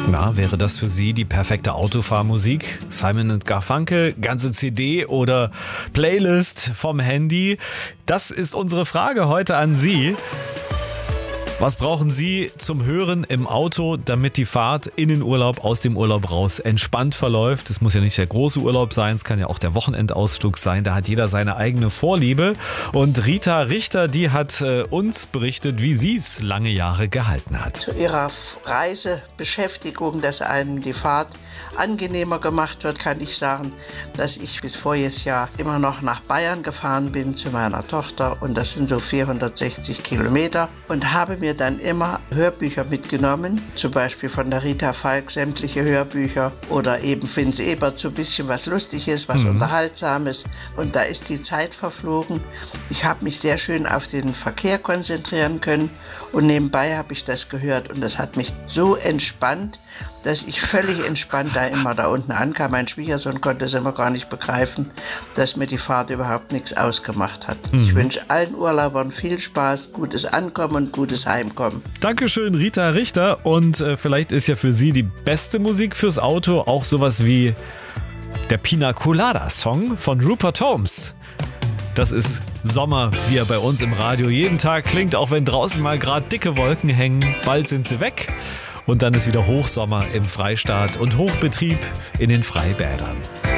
Na, wäre das für Sie die perfekte Autofahrmusik? Simon & Garfunkel, ganze CD oder Playlist vom Handy? Das ist unsere Frage heute an Sie. Was brauchen Sie zum Hören im Auto, damit die Fahrt in den Urlaub, aus dem Urlaub raus entspannt verläuft? Es muss ja nicht der große Urlaub sein, es kann ja auch der Wochenendausflug sein. Da hat jeder seine eigene Vorliebe. Und Rita Richter, die hat uns berichtet, wie sie es lange Jahre gehalten hat. Zu ihrer Reisebeschäftigung, dass einem die Fahrt angenehmer gemacht wird, kann ich sagen, dass ich bis voriges Jahr immer noch nach Bayern gefahren bin zu meiner Tochter. Und das sind so 460 Kilometer. Und habe mir dann immer Hörbücher mitgenommen, zum Beispiel von der Rita Falk sämtliche Hörbücher oder eben Vince Ebert so ein bisschen was Lustiges, was Unterhaltsames, und da ist die Zeit verflogen. Ich habe mich sehr schön auf den Verkehr konzentrieren können und nebenbei habe ich das gehört und das hat mich so entspannt, dass ich völlig entspannt da unten ankam. Mein Schwiegersohn konnte es immer gar nicht begreifen, dass mir die Fahrt überhaupt nichts ausgemacht hat. Ich wünsche allen Urlaubern viel Spaß, gutes Ankommen und gutes Heimkommen. Dankeschön, Rita Richter. Und vielleicht ist ja für Sie die beste Musik fürs Auto auch sowas wie der Pina Colada Song von Rupert Holmes. Das ist Sommer, wie er bei uns im Radio jeden Tag klingt, auch wenn draußen mal gerade dicke Wolken hängen. Bald sind sie weg. Und dann ist wieder Hochsommer im Freistaat und Hochbetrieb in den Freibädern.